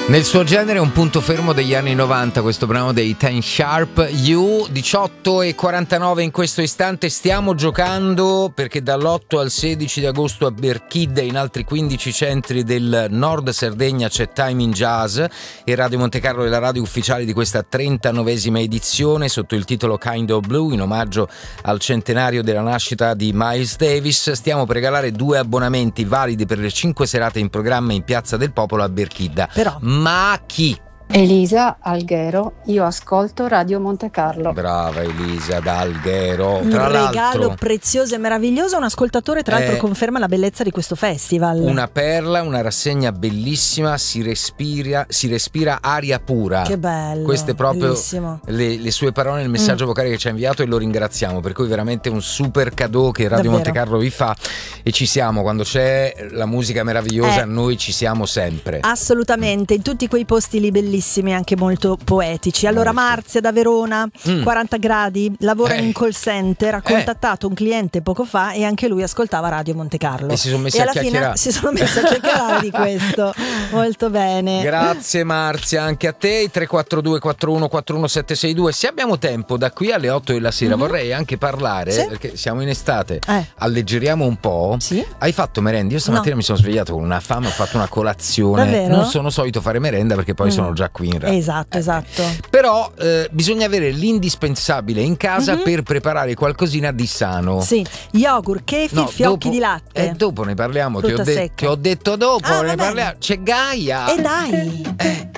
Nel suo genere un punto fermo degli anni 90, questo brano dei Ten Sharp You. 18:49 in questo istante. Stiamo giocando perché dall'8 al 16 di agosto a Berchidda e in altri 15 centri del nord Sardegna c'è Time in Jazz e Radio Montecarlo è la radio ufficiale di questa 39esima edizione sotto il titolo Kind of Blue, in omaggio al centenario della nascita di Miles Davis. Stiamo per regalare 2 abbonamenti validi per le 5 serate in programma in Piazza del Popolo a Berchidda. Però Ma chi? Elisa Alghero, io ascolto Radio Montecarlo. Brava Elisa da Alghero. un Tra regalo l'altro prezioso e meraviglioso. Un ascoltatore tra l'altro conferma la bellezza di questo festival. una perla, una rassegna bellissima, si respira aria pura. Che bello. Queste proprio bellissimo. le sue parole, il messaggio vocale che ci ha inviato e lo ringraziamo, per cui veramente un super cadeau che Radio Davvero. Montecarlo vi fa e ci siamo, quando c'è la musica meravigliosa noi ci siamo sempre. Assolutamente, in tutti quei posti lì bellissimi, anche molto poetici. Allora Molto. Marzia da Verona, 40 gradi, lavora in call center, ha contattato un cliente poco fa e anche lui ascoltava Radio Montecarlo. E si sono messi e a alla fine chiacchierare. si sono messi a chiacchierare di questo. Molto bene. Grazie Marzia, anche a te. 342 41 41762. Se abbiamo tempo da qui alle 8 della sera vorrei anche parlare, Sì. perché siamo in estate, Eh. alleggeriamo un po'. Sì. Hai fatto merenda? Io stamattina mi sono svegliato con una fame, ho fatto una colazione. Davvero? Non sono solito fare merenda perché poi sono già qui in realtà. Esatto. Però bisogna avere l'indispensabile in casa per preparare qualcosina di sano. Sì, yogurt, kefir, No, fiocchi dopo- di latte. dopo ne parliamo, ti Frutta secca. ho detto dopo, Ah, ne va bene. parliamo. C'è Gaia. E dai.